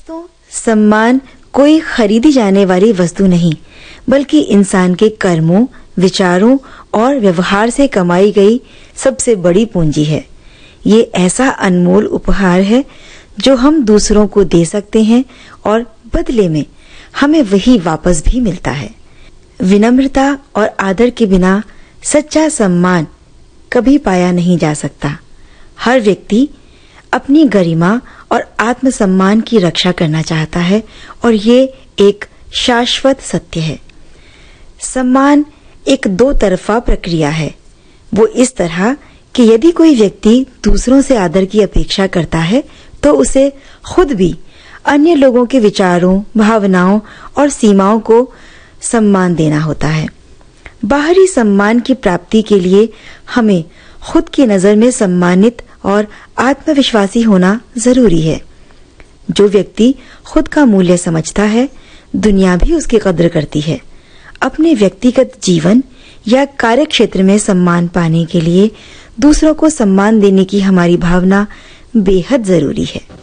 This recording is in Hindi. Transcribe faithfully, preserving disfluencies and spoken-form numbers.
दोस्तों, सम्मान कोई खरीदी जाने वाली वस्तु नहीं, बल्कि इंसान के कर्मों, विचारों और व्यवहार से कमाई गई सबसे बड़ी पूंजी है। ये ऐसा अनमोल उपहार है जो हम दूसरों को दे सकते हैं और बदले में हमें वही वापस भी मिलता है। विनम्रता और आदर के बिना सच्चा सम्मान कभी पाया नहीं जा सकता। हर व्यक्ति अपनी गरिमा और आत्मसम्मान की रक्षा करना चाहता है और ये एक शाश्वत सत्य है। सम्मान एक दो तरफा प्रक्रिया है। वो इस तरह कि यदि कोई व्यक्ति दूसरों से आदर की अपेक्षा करता है तो उसे खुद भी अन्य लोगों के विचारों, भावनाओं और सीमाओं को सम्मान देना होता है। बाहरी सम्मान की प्राप्ति के लिए हमें खुद की नजर में सम्मानित और आत्मविश्वासी होना जरूरी है। जो व्यक्ति खुद का मूल्य समझता है, दुनिया भी उसकी कद्र करती है। अपने व्यक्तिगत जीवन या कार्य क्षेत्र में सम्मान पाने के लिए दूसरों को सम्मान देने की हमारी भावना बेहद जरूरी है।